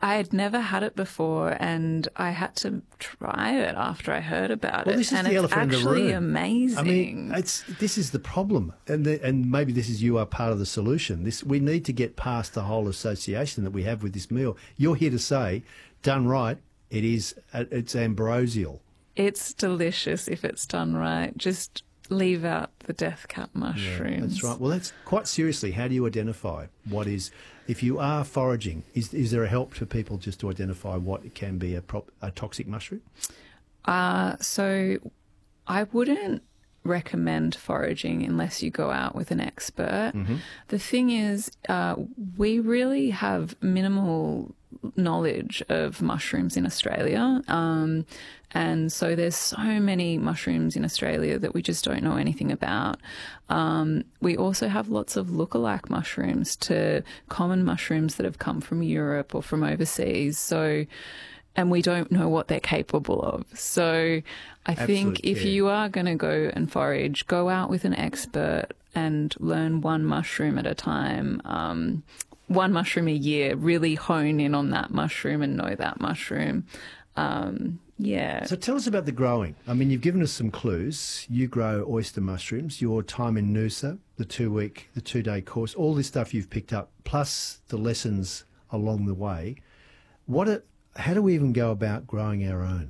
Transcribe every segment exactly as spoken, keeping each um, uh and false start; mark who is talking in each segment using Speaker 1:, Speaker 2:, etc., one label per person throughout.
Speaker 1: I had never had it before, and I had to try it after I heard about
Speaker 2: well,
Speaker 1: it.
Speaker 2: This is
Speaker 1: and
Speaker 2: the
Speaker 1: it's
Speaker 2: elephant
Speaker 1: actually
Speaker 2: in the room.
Speaker 1: amazing.
Speaker 2: I mean, it's this is the problem, and the, and maybe this is you are part of the solution. This we need to get past the whole association that we have with this meal. You're here to say, done right, it is it's ambrosial.
Speaker 1: It's delicious if it's done right. Just leave out the death cap mushrooms.
Speaker 2: Yeah, that's right. Well, that's quite seriously. How do you identify what is, if you are foraging, is is there a help for people just to identify what can be a, prop, a toxic mushroom?
Speaker 1: Uh, so I wouldn't recommend foraging unless you go out with an expert. Mm-hmm. The thing is, uh, we really have minimal knowledge of mushrooms in Australia. Um, and so there's so many mushrooms in Australia that we just don't know anything about. Um, we also have lots of lookalike mushrooms to common mushrooms that have come from Europe or from overseas. So, and we don't know what they're capable of. So I
Speaker 2: Absolute
Speaker 1: think if
Speaker 2: care.
Speaker 1: you are going to go and forage, go out with an expert and learn one mushroom at a time. Um, one mushroom a year, really hone in on that mushroom and know that mushroom. Um, yeah.
Speaker 2: So tell us about the growing. I mean, you've given us some clues. You grow oyster mushrooms, your time in Noosa, the two-week, the two-day course, all this stuff you've picked up, plus the lessons along the way. What? A, how do we even go about growing our own?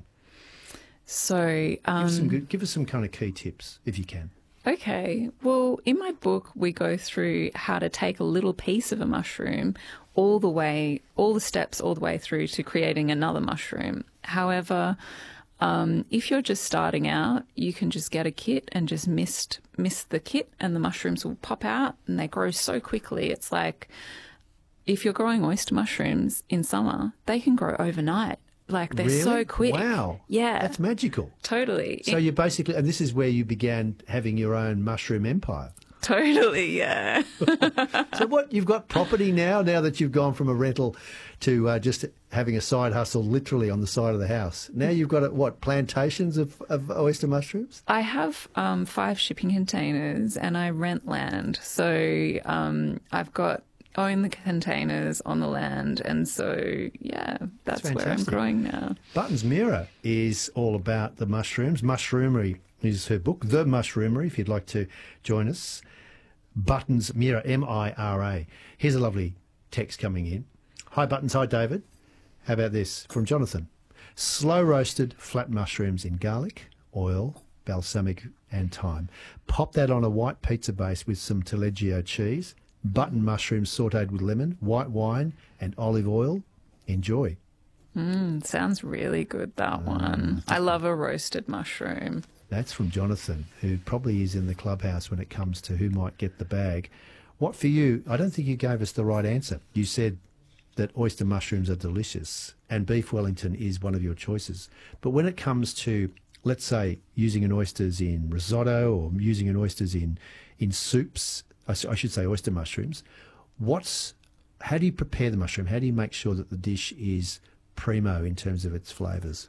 Speaker 1: So um,
Speaker 2: give us some good, give us some kind of key tips, if you can.
Speaker 1: Okay. Well, in my book, we go through how to take a little piece of a mushroom all the way, all the steps all the way through to creating another mushroom. However, um, if you're just starting out, you can just get a kit and just mist, mist the kit and the mushrooms will pop out and they grow so quickly. It's like if you're growing oyster mushrooms in summer, they can grow overnight. Like they're
Speaker 2: Really?
Speaker 1: so quick.
Speaker 2: Wow.
Speaker 1: Yeah.
Speaker 2: That's magical.
Speaker 1: Totally.
Speaker 2: So you basically, and this is where you began having your own mushroom empire.
Speaker 1: Totally, yeah.
Speaker 2: So what, you've got property now, now that you've gone from a rental to uh, just having a side hustle literally on the side of the house. Now you've got, what, plantations of, of oyster mushrooms?
Speaker 1: I have um, five shipping containers and I rent land. So um, I've got own the containers on the land, and so yeah, that's, that's where I'm growing now.
Speaker 2: Buttons Mira is all about the mushrooms. Mushroomery is her book, The Mushroomery, if you'd like to join us. Buttons Mira, M I R A. Here's a lovely text coming in. Hi Buttons, hi David. How about this from Jonathan? Slow roasted flat mushrooms in garlic, oil, balsamic and thyme. Pop that on a white pizza base with some taleggio cheese. Button mushrooms sautéed with lemon, white wine and olive oil. Enjoy.
Speaker 1: Mm, sounds really good, that mm. one. I love a roasted mushroom.
Speaker 2: That's from Jonathan, who probably is in the clubhouse when it comes to who might get the bag. What for you? I don't think you gave us the right answer. You said that oyster mushrooms are delicious and beef Wellington is one of your choices. But when it comes to, let's say, using an oysters in risotto or using an oysters in, in soups, I should say oyster mushrooms. What's how do you prepare the mushroom? How do you make sure that the dish is primo in terms of its flavours?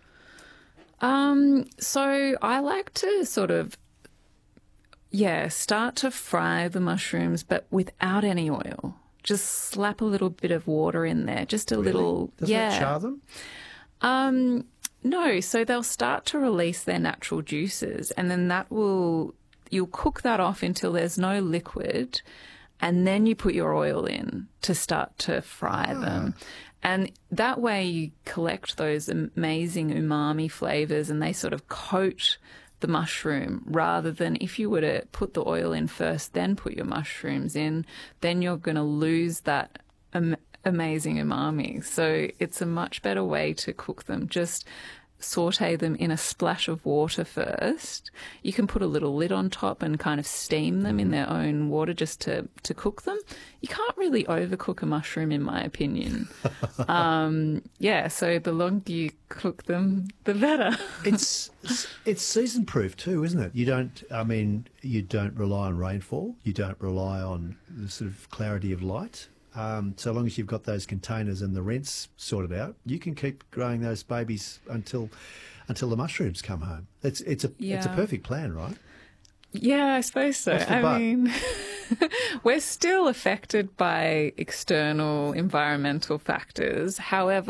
Speaker 1: Um, so I like to sort of, yeah, start to fry the mushrooms, but without any oil. Just slap a little bit of water in there, just a
Speaker 2: really?
Speaker 1: little.
Speaker 2: Doesn't
Speaker 1: yeah.
Speaker 2: that char them?
Speaker 1: Um, no. So they'll start to release their natural juices, and then that will. You'll cook that off until there's no liquid, and then you put your oil in to start to fry ah. them. And that way you collect those amazing umami flavours and they sort of coat the mushroom, rather than if you were to put the oil in first, then put your mushrooms in, then you're going to lose that am- amazing umami. So it's a much better way to cook them. Just saute them in a splash of water first. You can put a little lid on top and kind of steam them in their own water just to, to cook them. You can't really overcook a mushroom, in my opinion. um, yeah, so the longer you cook them, the better.
Speaker 2: it's it's season proof too, isn't it? You don't, I mean, you don't rely on rainfall. You don't rely on the sort of clarity of light. Um, so long as you've got those containers and the rents sorted out, you can keep growing those babies until until the mushrooms come home. It's it's a
Speaker 1: yeah.
Speaker 2: it's a perfect plan, right?
Speaker 1: Yeah, I suppose so.
Speaker 2: What's the
Speaker 1: I
Speaker 2: but?
Speaker 1: mean, we're still affected by external environmental factors. However,